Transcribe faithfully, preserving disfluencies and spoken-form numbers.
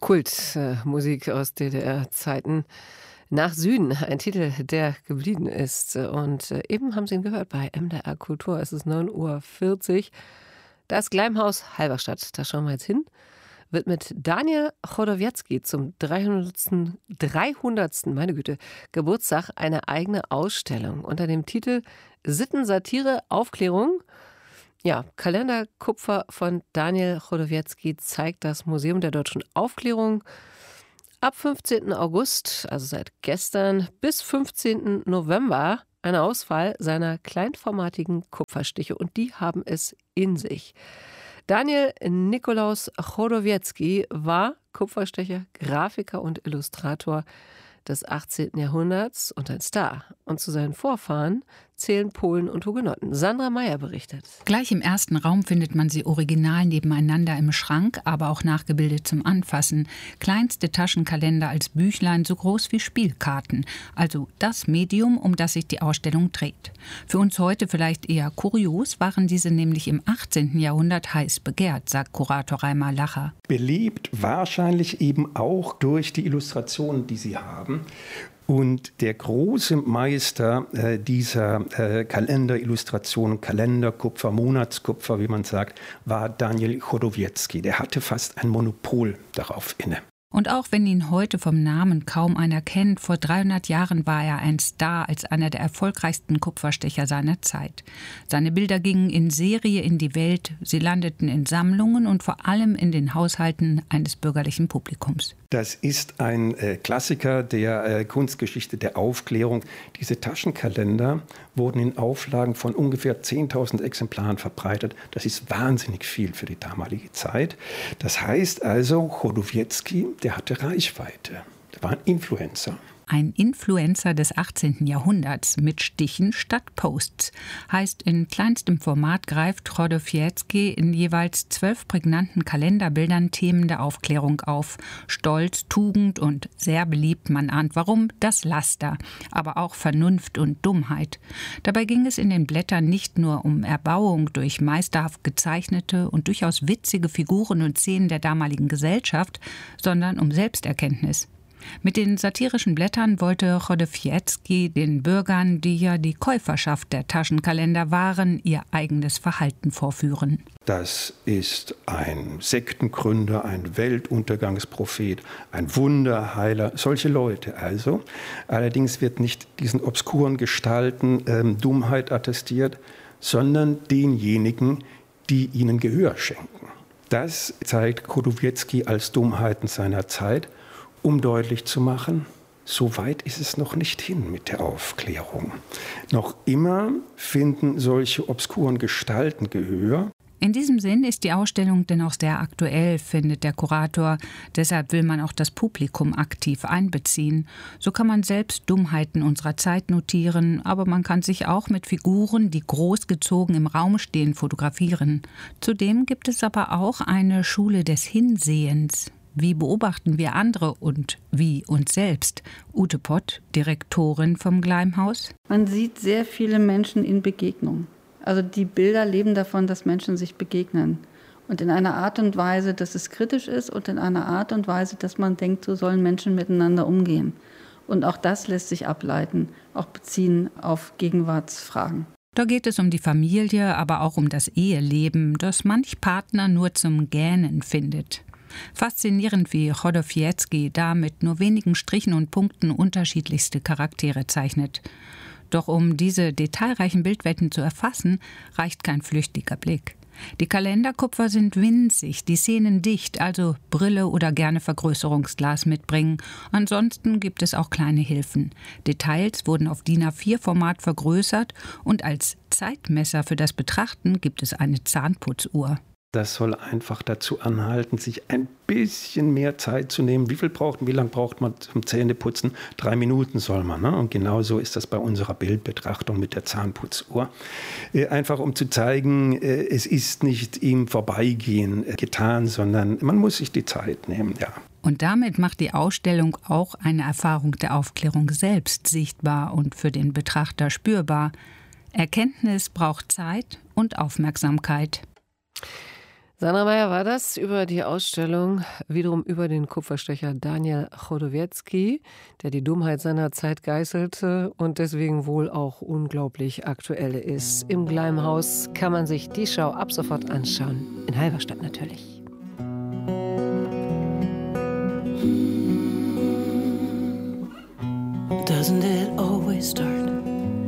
Kultmusik aus D D R-Zeiten. Nach Süden, ein Titel, der geblieben ist. Und eben haben Sie ihn gehört bei M D R Kultur. Es ist neun Uhr vierzig. Das Gleimhaus Halberstadt, da schauen wir jetzt hin, wird mit Daniel Chodowiecki zum dreihundertsten. dreihundertsten. meine Güte, Geburtstag eine eigene Ausstellung unter dem Titel Sitten, Satire, Aufklärung. Ja, Kalenderkupfer von Daniel Chodowiecki zeigt das Museum der deutschen Aufklärung ab fünfzehnten August, also seit gestern, bis fünfzehnten November eine Auswahl seiner kleinformatigen Kupferstiche, und die haben es in sich. Daniel Nikolaus Chodowiecki war Kupferstecher, Grafiker und Illustrator des achtzehnten. Jahrhunderts und ein Star. Und zu seinen Vorfahren zählen Polen und Hugenotten. Sandra Meyer berichtet. Gleich im ersten Raum findet man sie original nebeneinander im Schrank, aber auch nachgebildet zum Anfassen. Kleinste Taschenkalender als Büchlein, so groß wie Spielkarten. Also das Medium, um das sich die Ausstellung dreht. Für uns heute vielleicht eher kurios, waren diese nämlich im achtzehnten. Jahrhundert heiß begehrt, sagt Kurator Reimer Lacher. Beliebt wahrscheinlich eben auch durch die Illustrationen, die sie haben. Und der große Meister äh, dieser äh, Kalenderillustrationen, Kalenderkupfer, Monatskupfer, wie man sagt, war Daniel Chodowiecki. Der hatte fast ein Monopol darauf inne. Und auch wenn ihn heute vom Namen kaum einer kennt, vor dreihundert Jahren war er ein Star als einer der erfolgreichsten Kupferstecher seiner Zeit. Seine Bilder gingen in Serie in die Welt, sie landeten in Sammlungen und vor allem in den Haushalten eines bürgerlichen Publikums. Das ist ein äh, Klassiker der äh, Kunstgeschichte der Aufklärung. Diese Taschenkalender wurden in Auflagen von ungefähr zehntausend Exemplaren verbreitet. Das ist wahnsinnig viel für die damalige Zeit. Das heißt also, Chodowiecki, der hatte Reichweite. Der war ein Influencer. Ein Influencer des achtzehnten. Jahrhunderts mit Stichen statt Posts. Heißt, in kleinstem Format greift Chodowiecki in jeweils zwölf prägnanten Kalenderbildern Themen der Aufklärung auf. Stolz, Tugend und sehr beliebt, man ahnt warum, das Laster. Aber auch Vernunft und Dummheit. Dabei ging es in den Blättern nicht nur um Erbauung durch meisterhaft gezeichnete und durchaus witzige Figuren und Szenen der damaligen Gesellschaft, sondern um Selbsterkenntnis. Mit den satirischen Blättern wollte Chodowiecki den Bürgern, die ja die Käuferschaft der Taschenkalender waren, ihr eigenes Verhalten vorführen. Das ist ein Sektengründer, ein Weltuntergangsprophet, ein Wunderheiler, solche Leute also. Allerdings wird nicht diesen obskuren Gestalten ähm, Dummheit attestiert, sondern denjenigen, die ihnen Gehör schenken. Das zeigt Chodowiecki als Dummheiten seiner Zeit, um deutlich zu machen, so weit ist es noch nicht hin mit der Aufklärung. Noch immer finden solche obskuren Gestalten Gehör. In diesem Sinn ist die Ausstellung dennoch sehr aktuell, findet der Kurator. Deshalb will man auch das Publikum aktiv einbeziehen. So kann man selbst Dummheiten unserer Zeit notieren, aber man kann sich auch mit Figuren, die großgezogen im Raum stehen, fotografieren. Zudem gibt es aber auch eine Schule des Hinsehens. Wie beobachten wir andere und wie uns selbst? Ute Pott, Direktorin vom Gleimhaus. Man sieht sehr viele Menschen in Begegnung. Also die Bilder leben davon, dass Menschen sich begegnen. Und in einer Art und Weise, dass es kritisch ist und in einer Art und Weise, dass man denkt, so sollen Menschen miteinander umgehen. Und auch das lässt sich ableiten, auch beziehen auf Gegenwartsfragen. Da geht es um die Familie, aber auch um das Eheleben, das manch Partner nur zum Gähnen findet. Faszinierend, wie Chodowiecki da mit nur wenigen Strichen und Punkten unterschiedlichste Charaktere zeichnet. Doch um diese detailreichen Bildwelten zu erfassen, reicht kein flüchtiger Blick. Die Kalenderkupfer sind winzig, die Szenen dicht, also Brille oder gerne Vergrößerungsglas mitbringen. Ansonsten gibt es auch kleine Hilfen. Details wurden auf D I N A vier Format vergrößert und als Zeitmesser für das Betrachten gibt es eine Zahnputzuhr. Das soll einfach dazu anhalten, sich ein bisschen mehr Zeit zu nehmen. Wie viel braucht, wie lange braucht man zum Zähneputzen? Drei Minuten soll man. Ne? Und genauso ist das bei unserer Bildbetrachtung mit der Zahnputzuhr. Äh, einfach um zu zeigen, äh, es ist nicht im Vorbeigehen äh, getan, sondern man muss sich die Zeit nehmen. Ja. Und damit macht die Ausstellung auch eine Erfahrung der Aufklärung selbst sichtbar und für den Betrachter spürbar. Erkenntnis braucht Zeit und Aufmerksamkeit. Sandra Meyer war das über die Ausstellung, wiederum über den Kupferstecher Daniel Chodowiecki, der die Dummheit seiner Zeit geißelte und deswegen wohl auch unglaublich aktuell ist. Im Gleimhaus kann man sich die Schau ab sofort anschauen. In Halberstadt natürlich. Doesn't it always start